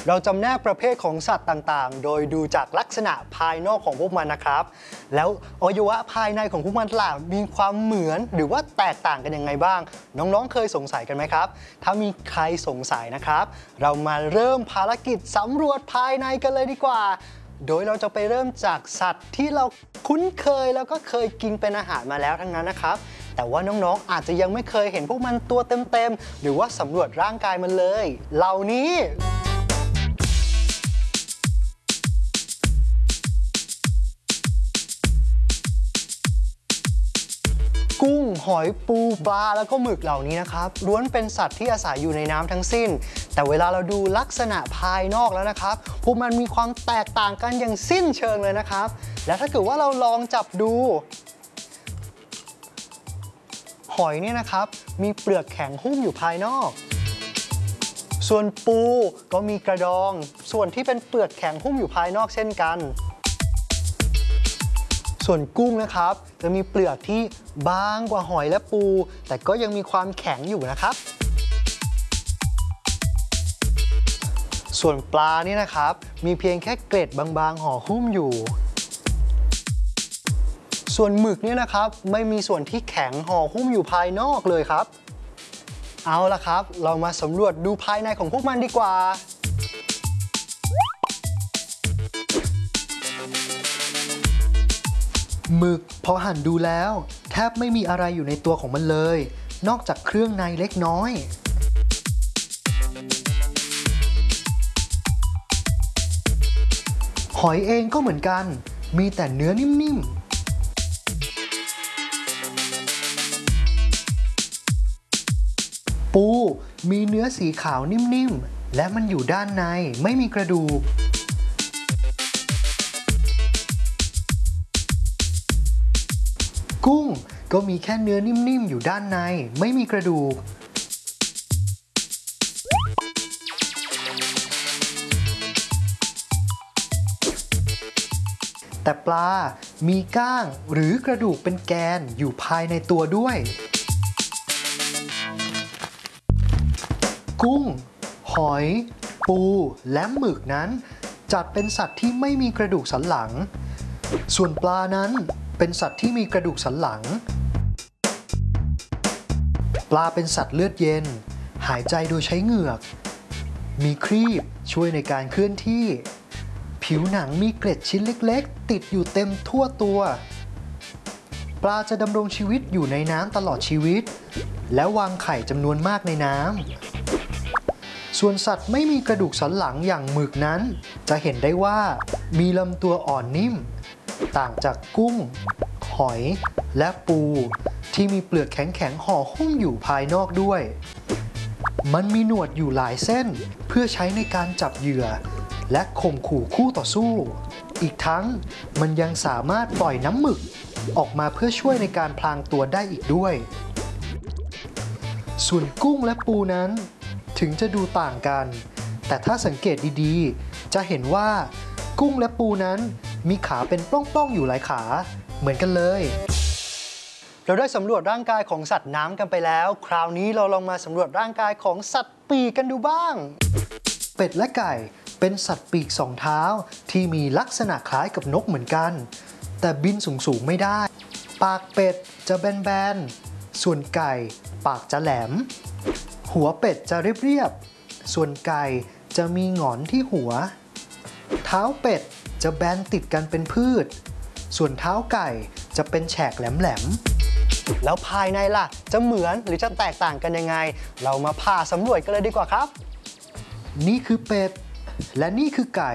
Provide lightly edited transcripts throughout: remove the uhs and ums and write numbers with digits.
เราจำแนกประเภทของสัตว์ต่างๆโดยดูจากลักษณะภายนอกของพวกมันนะครับแล้วอวัยวะภายในของพวกมันล่ะมีความเหมือนหรือว่าแตกต่างกันยังไงบ้างน้องๆเคยสงสัยกันไหมครับถ้ามีใครสงสัยนะครับเรามาเริ่มภารกิจสำรวจภายในกันเลยดีกว่าโดยเราจะไปเริ่มจากสัตว์ที่เราคุ้นเคยแล้วก็เคยกินเป็นอาหารมาแล้วทั้งนั้นนะครับแต่ว่าน้องๆอาจจะยังไม่เคยเห็นพวกมันตัวเต็มๆหรือว่าสำรวจร่างกายมันเลยเหล่านี้กุ้งหอยปูปลาแล้วก็หมึกเหล่านี้นะครับล้วนเป็นสัตว์ที่อาศัยอยู่ในน้ำทั้งสิ้นแต่เวลาเราดูลักษณะภายนอกแล้วนะครับพวกมันมีความแตกต่างกันอย่างสิ้นเชิงเลยนะครับและถ้าเกิดว่าเราลองจับดูหอยเนี่ยนะครับมีเปลือกแข็งหุ้มอยู่ภายนอกส่วนปูก็มีกระดองส่วนที่เป็นเปลือกแข็งหุ้มอยู่ภายนอกเช่นกันส่วนกุ้งนะครับจะมีเปลือกที่บางกว่าหอยและปูแต่ก็ยังมีความแข็งอยู่นะครับส่วนปลานี่นะครับมีเพียงแค่เกล็ดบางๆห่อหุ้มอยู่ส่วนหมึกเนี่ยนะครับไม่มีส่วนที่แข็งห่อหุ้มอยู่ภายนอกเลยครับเอาล่ะครับเรามาสำรวจดูภายในของพวกมันดีกว่าหมึกพอหั่นดูแล้วแทบไม่มีอะไรอยู่ในตัวของมันเลยนอกจากเครื่องในเล็กน้อยหอยเองก็เหมือนกันมีแต่เนื้อนิ่มๆปูมีเนื้อสีขาวนิ่มๆและมันอยู่ด้านในไม่มีกระดูกกุ้งก็มีแค่เนื้อนิ่มๆอยู่ด้านในไม่มีกระดูกแต่ปลามีก้างหรือกระดูกเป็นแกนอยู่ภายในตัวด้วยกุ้งหอยปูและหมึกนั้นจัดเป็นสัตว์ที่ไม่มีกระดูกสันหลังส่วนปลานั้นเป็นสัตว์ที่มีกระดูกสันหลังปลาเป็นสัตว์เลือดเย็นหายใจโดยใช้เหงือกมีครีบช่วยในการเคลื่อนที่ผิวหนังมีเกล็ดชิ้นเล็กๆติดอยู่เต็มทั่วตัวปลาจะดำรงชีวิตอยู่ในน้ำตลอดชีวิตและวางไข่จำนวนมากในน้ำส่วนสัตว์ไม่มีกระดูกสันหลังอย่างหมึกนั้นจะเห็นได้ว่ามีลำตัวอ่อนนิ่มต่างจากกุ้งหอยและปูที่มีเปลือกแข็งๆห่อหุ้มอยู่ภายนอกด้วยมันมีหนวดอยู่หลายเส้นเพื่อใช้ในการจับเหยื่อและข่มขู่คู่ต่อสู้อีกทั้งมันยังสามารถปล่อยน้ำหมึกออกมาเพื่อช่วยในการพลางตัวได้อีกด้วยส่วนกุ้งและปูนั้นถึงจะดูต่างกันแต่ถ้าสังเกตดีๆจะเห็นว่ากุ้งและปูนั้นมีขาเป็นปล้องๆอยู่หลายขาเหมือนกันเลยเราได้สำรวจร่างกายของสัตว์น้ำกันไปแล้วคราวนี้เราลองมาสำรวจร่างกายของสัตว์ปีกกันดูบ้างเป็ดและไก่เป็นสัตว์ปีกสองเท้าที่มีลักษณะคล้ายกับนกเหมือนกันแต่บินสูงๆไม่ได้ปากเป็ดจะแบนๆส่วนไก่ปากจะแหลมหัวเป็ดจะเรียบๆส่วนไก่จะมีหงอนที่หัวเท้าเป็ดจะแบนติดกันเป็นพืชส่วนเท้าไก่จะเป็นแฉกแหลมๆแล้วภายในล่ะจะเหมือนหรือจะแตกต่างกันยังไงเรามาผ่าสำรวจกันเลยดีกว่าครับนี่คือเป็ดและนี่คือไก่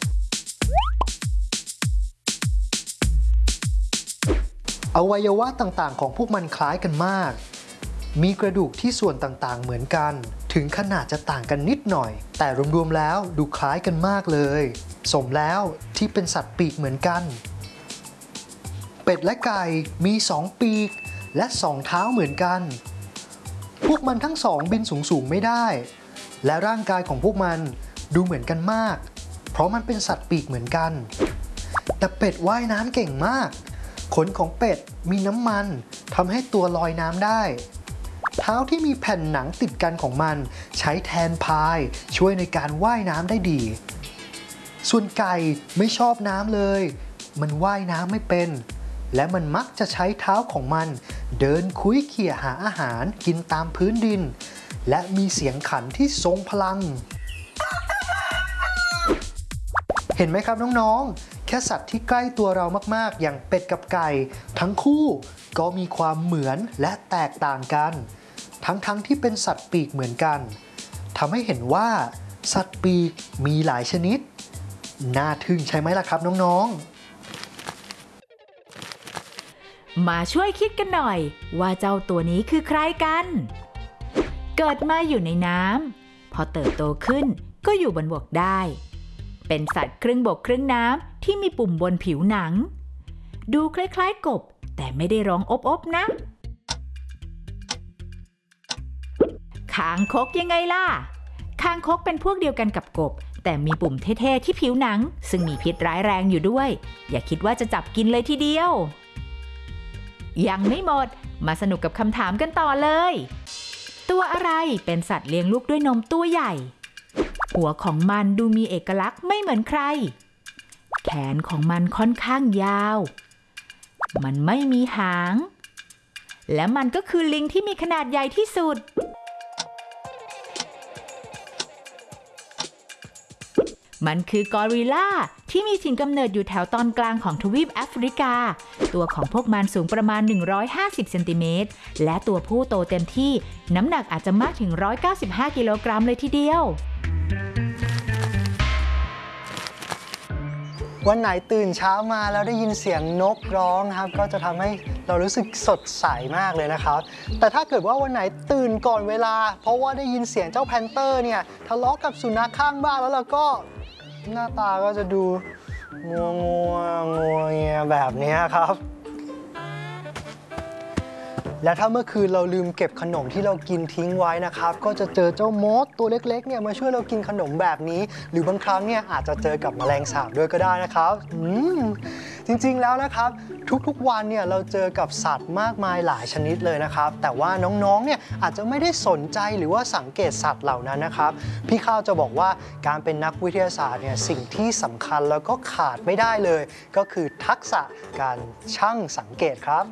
อวัยวะต่างๆของพวกมันคล้ายกันมากมีกระดูกที่ส่วนต่างๆเหมือนกันถึงขนาดจะต่างกันนิดหน่อยแต่รวมๆแล้วดูคล้ายกันมากเลยสมแล้วที่เป็นสัตว์ปีกเหมือนกันเป็ดและไก่มี2ปีกและ2เท้าเหมือนกันพวกมันทั้งสองบินสูงๆไม่ได้และร่างกายของพวกมันดูเหมือนกันมากเพราะมันเป็นสัตว์ปีกเหมือนกันแต่เป็ดว่ายน้ำเก่งมากขนของเป็ดมีน้ำมันทำให้ตัวลอยน้ำได้เท้าที่มีแผ่นหนังติดกันของมันใช้แทนพายช่วยในการว่ายน้ำได้ดี ส่วนไก่ไม่ชอบน้ำเลย มันว่ายน้ำไม่เป็น และมันมักจะใช้เท้าของมันเดินคุ้ยเขี่ยหาอาหารกินตามพื้นดิน และมีเสียงขันที่ทรงพลัง เห็นไหมครับน้องๆ แค่สัตว์ที่ใกล้ตัวเรามากๆอย่างเป็ดกับไก่ทั้งคู่ก็มีความเหมือนและแตกต่างกันทั้งที่เป็นสัตว์ปีกเหมือนกันทำให้เห็นว่าสัตว์ปีกมีหลายชนิดน่าทึ่งใช่ไหมล่ะครับน้องๆมาช่วยคิดกันหน่อยว่าเจ้าตัวนี้คือใครกันเกิดมาอยู่ในน้ำพอเติบโตขึ้นก็อยู่บนบกได้เป็นสัตว์ครึ่งบกครึ่งน้ำที่มีปุ่มบนผิวหนังดูคล้ายๆกบแต่ไม่ได้ร้องอบๆนะคางคกยังไงล่ะคางคกเป็นพวกเดียวกันกับกบแต่มีปุ่มเท่ๆที่ผิวหนังซึ่งมีพิษร้ายแรงอยู่ด้วยอย่าคิดว่าจะจับกินเลยทีเดียวยังไม่หมดมาสนุกกับคำถามกันต่อเลยตัวอะไรเป็นสัตว์เลี้ยงลูกด้วยนมตัวใหญ่หัวของมันดูมีเอกลักษณ์ไม่เหมือนใครแขนของมันค่อนข้างยาวมันไม่มีหางและมันก็คือลิงที่มีขนาดใหญ่ที่สุดมันคือกอริลลาที่มีถิ่นกำเนิดอยู่แถวตอนกลางของทวีปแอฟริกาตัวของพวกมันสูงประมาณ150เซนติเมตรและตัวผู้โตเต็มที่น้ำหนักอาจจะมากถึง195กิโลกรัมเลยทีเดียววันไหนตื่นเช้ามาแล้วได้ยินเสียงนกร้องครับก็จะทำให้เรารู้สึกสดใสมากเลยนะครับแต่ถ้าเกิดว่าวันไหนตื่นก่อนเวลาเพราะว่าได้ยินเสียงเจ้าแพนเตอร์เนี่ยทะเลาะกับสุนัขข้างบ้านแล้วเราก็หน้าตาก็จะดูงัวเงียแบบนี้ครับ และถ้าเมื่อคืนเราลืมเก็บขนมที่เรากินทิ้งไว้นะครับก็จะเจอเจ้ามดตัวเล็กๆเนี่ยมาช่วยเรากินขนมแบบนี้หรือบางครั้งเนี่ยอาจจะเจอกับแมลงสาบด้วยก็ได้นะครับจริงๆแล้วนะครับทุกๆวันเนี่ยเราเจอกับสัตว์มากมายหลายชนิดเลยนะครับแต่ว่าน้องๆเนี่ยอาจจะไม่ได้สนใจหรือว่าสังเกตสัตว์เหล่านั้นนะครับพี่ข้าวจะบอกว่าการเป็นนักวิทยาศาสตร์เนี่ยสิ่งที่สำคัญแล้วก็ขาดไม่ได้เลยก็คือทักษะการช่างสังเกตครับ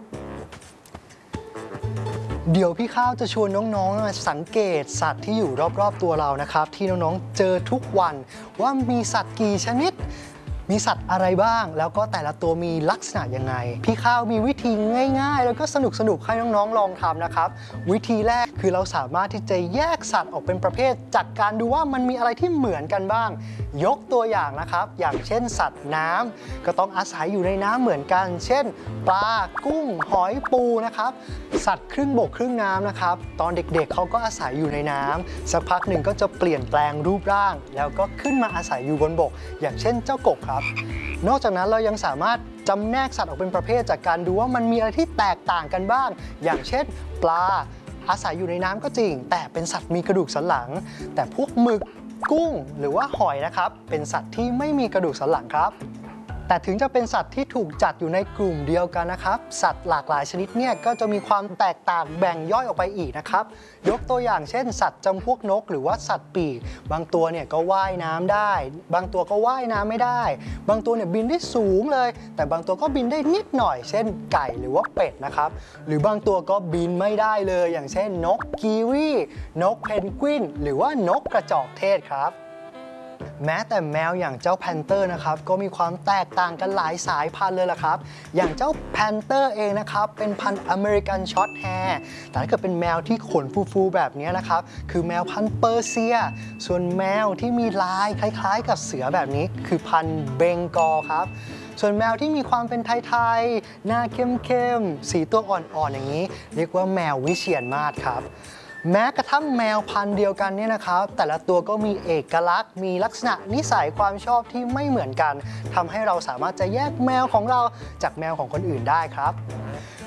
เดี๋ยวพี่ข้าวจะชวนน้องๆมาสังเกตสัตว์ที่อยู่รอบๆตัวเรานะครับที่น้องๆเจอทุกวันว่ามีสัตว์กี่ชนิดมีสัตว์อะไรบ้างแล้วก็แต่ละตัวมีลักษณะยังไงพี่ข้าวมีวิธีง่ายๆแล้วก็สนุกๆให้น้องๆลองทำนะครับวิธีแรกคือเราสามารถที่จะแยกสัตว์ออกเป็นประเภทจากการดูว่ามันมีอะไรที่เหมือนกันบ้างยกตัวอย่างนะครับอย่างเช่นสัตว์น้ำก็ต้องอาศัยอยู่ในน้ำเหมือนกันเช่นปลากุ้งหอยปูนะครับสัตว์ครึ่งบกครึ่งน้ำนะครับตอนเด็กๆเขาก็อาศัยอยู่ในน้ำสักพักหนึ่งก็จะเปลี่ยนแปลงรูปร่างแล้วก็ขึ้นมาอาศัยอยู่บนบกอย่างเช่นเจ้ากบครับนอกจากนั้นเรายังสามารถจำแนกสัตว์ออกเป็นประเภทจากการดูว่ามันมีอะไรที่แตกต่างกันบ้างอย่างเช่นปลาอาศัยอยู่ในน้ำก็จริงแต่เป็นสัตว์มีกระดูกสันหลังแต่พวกหมึกกุ้งหรือว่าหอยนะครับเป็นสัตว์ที่ไม่มีกระดูกสันหลังครับแต่ถึงจะเป็นสัตว์ที่ถูกจัดอยู่ในกลุ่มเดียวกันนะครับสัตว์หลากหลายชนิดเนี่ยก็จะมีความแตกต่างแบ่งย่อยออกไปอีกนะครับยกตัวอย่างเช่นสัตว์จำพวกนกหรือว่าสัตว์ปีกบางตัวเนี่ยก็ว่ายน้ำได้บางตัวก็ว่ายน้ำไม่ได้บางตัวเนี่ยบินได้สูงเลยแต่บางตัวก็บินได้นิดหน่อยเช่นไก่หรือว่าเป็ดนะครับหรือบางตัวก็บินไม่ได้เลยอย่างเช่นนกกีวีนกเพนกวินหรือว่านกกระจอกเทศครับแม้แต่แมวอย่างเจ้าแพนเตอร์นะครับก็มีความแตกต่างกันหลายสายพันธุ์เลยล่ะครับอย่างเจ้าแพนเตอร์เองนะครับเป็นพันธุ์อเมริกันช็อตแฮร์แต่ถ้าเกิดเป็นแมวที่ขนฟูๆแบบนี้นะครับคือแมวพันธุ์เปอร์เซียส่วนแมวที่มีลายคล้ายๆกับเสือแบบนี้คือพันธุ์เบงกอลครับส่วนแมวที่มีความเป็นไทยๆหน้าเข้มๆสีตัวอ่อนๆอย่างนี้เรียกว่าแมววิเชียรมาศครับแม้กระทั่งแมวพันธุ์เดียวกันเนี่ยนะครับแต่ละตัวก็มีเอกลักษณ์มีลักษณะนิสัยความชอบที่ไม่เหมือนกันทำให้เราสามารถจะแยกแมวของเราจากแมวของคนอื่นได้ครับ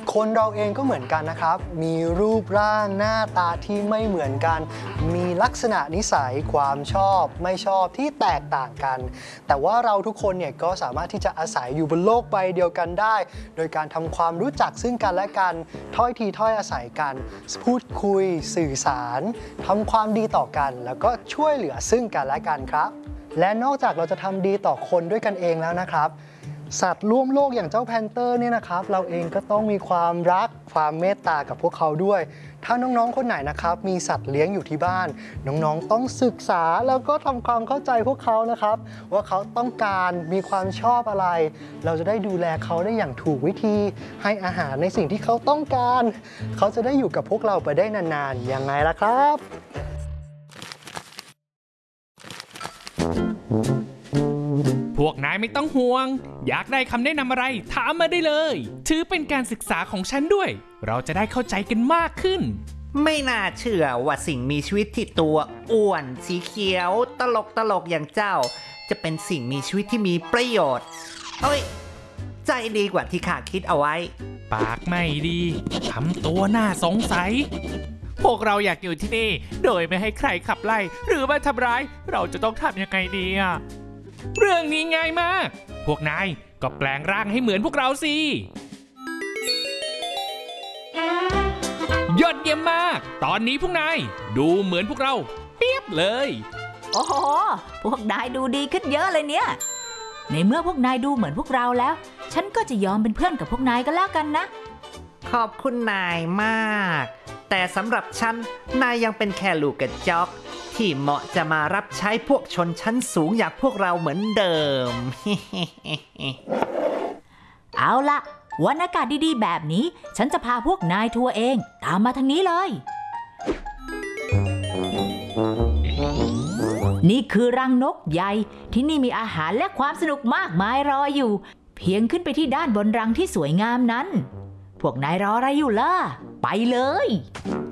คนเราเองก็เหมือนกันนะครับมีรูปร่างหน้าตาที่ไม่เหมือนกันมีลักษณะนิสัยความชอบไม่ชอบที่แตกต่างกันแต่ว่าเราทุกคนเนี่ยก็สามารถที่จะอาศัยอยู่บนโลกใบเดียวกันได้โดยการทำความรู้จักซึ่งกันและกันถ้อยทีถ้อยอาศัยกันพูดคุยสื่อสารทำความดีต่อกันแล้วก็ช่วยเหลือซึ่งกันและกันครับและนอกจากเราจะทำดีต่อคนด้วยกันเองแล้วนะครับสัตว์ร่วมโลกอย่างเจ้าแพนเตอร์เนี่ยนะครับเราเองก็ต้องมีความรักความเมตตากับพวกเขาด้วยถ้าน้องๆคนไหนนะครับมีสัตว์เลี้ยงอยู่ที่บ้านน้องๆต้องศึกษาแล้วก็ทำความเข้าใจพวกเขานะครับว่าเขาต้องการมีความชอบอะไรเราจะได้ดูแลเขาได้อย่างถูกวิธีให้อาหารในสิ่งที่เขาต้องการเขาจะได้อยู่กับพวกเราไปได้นานๆยังไงล่ะครับพวกนายไม่ต้องห่วงอยากได้คำแนะนำอะไรถามมาได้เลยถือเป็นการศึกษาของฉันด้วยเราจะได้เข้าใจกันมากขึ้นไม่น่าเชื่อว่าสิ่งมีชีวิตที่ตัวอ้วนสีเขียวตลกอย่างเจ้าจะเป็นสิ่งมีชีวิตที่มีประโยชน์เอ้ยใจดีกว่าที่ข้าคิดเอาไว้ปากไม่ดีทำตัวน่าสงสัยพวกเราอยากอยู่ที่นี่โดยไม่ให้ใครขับไล่หรือมาทำร้ายเราจะต้องทำยังไงดีเรื่องนี้ง่ายมากพวกนายก็แปลงร่างให้เหมือนพวกเราสิยอดเยี่ยมมากตอนนี้พวกนายดูเหมือนพวกเราเปียบเลยโอ้โหพวกนายดูดีขึ้นเยอะเลยเนี่ยในเมื่อพวกนายดูเหมือนพวกเราแล้วฉันก็จะยอมเป็นเพื่อนกับพวกนายก็แล้วกันนะขอบคุณนายมากแต่สำหรับฉันนายยังเป็นแค่ลูกกระจอกที่เหมาะจะมารับใช้พวกชนชั้นสูงอย่างพวกเราเหมือนเดิมเอาละวันอากาศดีๆแบบนี้ฉันจะพาพวกนายทัวร์เองตามมาทางนี้เลยนี่คือรังนกใหญ่ที่นี่มีอาหารและความสนุกมากมายรออยู่เพียงขึ้นไปที่ด้านบนรังที่สวยงามนั้นพวกนายรออะไรอยู่ล่ะไปเลย